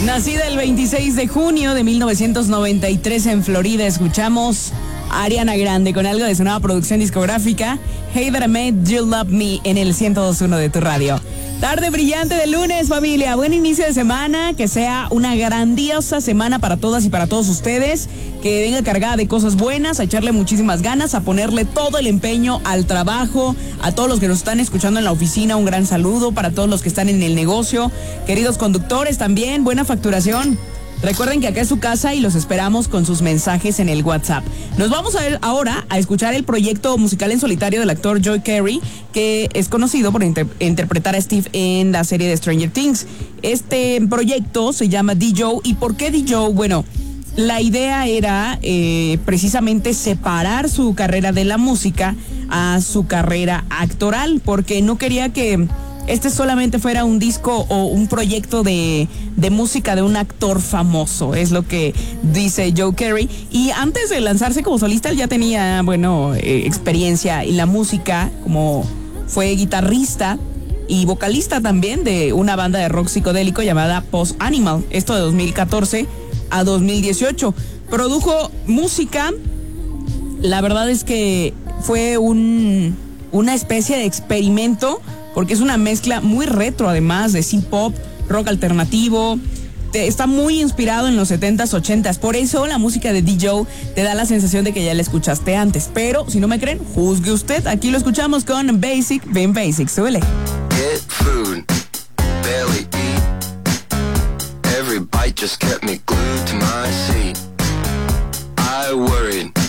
Nacida el 26 de junio de 1993 en Florida, escuchamos a Ariana Grande con algo de su nueva producción discográfica, Hey That I Made You Love Me, en el 102.1 de tu radio. Tarde brillante de lunes, familia. Buen inicio de semana. Que sea una grandiosa semana para todas y para todos ustedes. Que venga cargada de cosas buenas, a echarle muchísimas ganas, a ponerle todo el empeño al trabajo. A todos los que nos están escuchando en la oficina, un gran saludo. Para todos los que están en el negocio. Queridos conductores también, buena facturación. Recuerden que acá es su casa y los esperamos con sus mensajes en el WhatsApp. Nos vamos a ver ahora a escuchar el proyecto musical en solitario del actor Joe Carey, que es conocido por interpretar a Steve en la serie de Stranger Things. Este proyecto se llama D-Joe. ¿Y por qué D-Joe? Bueno, la idea era precisamente separar su carrera de la música a su carrera actoral, porque no quería que este solamente fuera un disco o un proyecto de música de un actor famoso, es lo que dice Joe Carey. Y antes de lanzarse como solista, él ya tenía, experiencia en la música, como fue guitarrista y vocalista también de una banda de rock psicodélico llamada Post Animal, esto de 2014 a 2018. Produjo música, la verdad es que fue una especie de experimento, porque es una mezcla muy retro, además de synth-pop, rock alternativo. Está muy inspirado en los 70s, 80s. Por eso la música de D-Joe te da la sensación de que ya la escuchaste antes. Pero si no me creen, juzgue usted. Aquí lo escuchamos con Basic, Ben Basic. Súbele. Get food, barely eat. Every bite just kept me glued to my seat. I worried